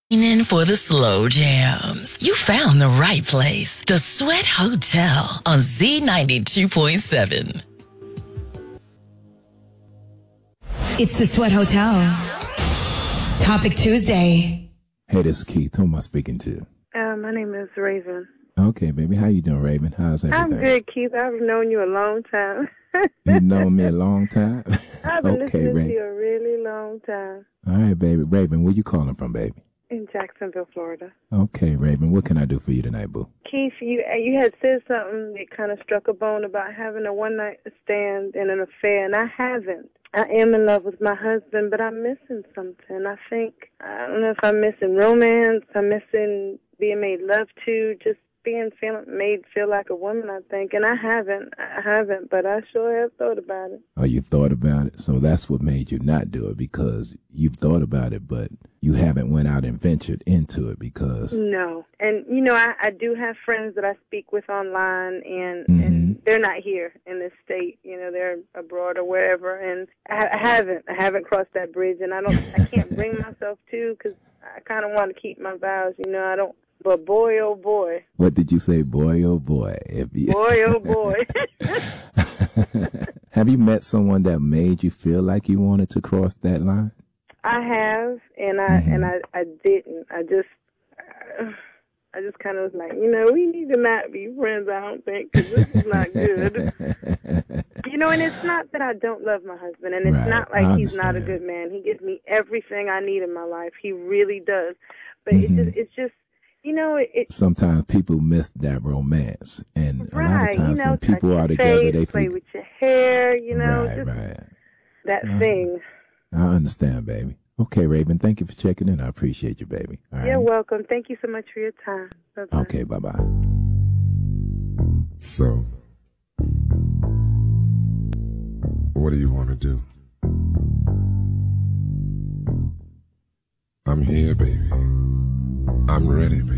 In for the slow jams. You found the right place. The Sweat Hotel on Z92.7. It's the Sweat Hotel. Topic Tuesday. Hey, this is Keith. Who am I speaking to? My name is Raven. Okay, baby. How you doing, Raven? How's everything? I'm good, Keith. I've known you a long time. You've known me a long time? I've been Okay, listening Raven. to you a really long time. All right, baby. Raven, where you calling from, baby? In Jacksonville, Florida. Okay, Raven. What can I do for you tonight, boo? Keith, you had said something that kind of struck a bone about having a one-night stand and an affair, and I haven't. I am in love with my husband, but I'm missing something. I don't know if I'm missing romance, I'm missing being made love to, just being made feel like a woman, I think. And I haven't, but I sure have thought about it. Oh, you thought about it? So that's what made you not do it, because you've thought about it, but you haven't went out and ventured into it because... No. And, I do have friends that I speak with online, and they're not here in this state. They're abroad or wherever, and I haven't crossed that bridge, and I can't bring myself to, because I kind of want to keep my vows. I don't... But boy, oh boy. What did you say? Boy, oh boy. Boy, oh boy. Have you met someone that made you feel like you wanted to cross that line? I have, and I didn't. I just kind of was like, we need to not be friends, I don't think, because this is not good. And it's not that I don't love my husband, and it's not like he's not a good man. He gives me everything I need in my life. He really does. But it's just, sometimes people miss that romance, and a lot of times when people are together, face, they play with your hair, right. That thing. I understand, baby. Okay, Raven, thank you for checking in. I appreciate you, baby. All You're right? welcome. Thank you so much for your time. Bye-bye. Okay, bye-bye. So, what do you want to do? I'm here, baby. I'm ready, baby.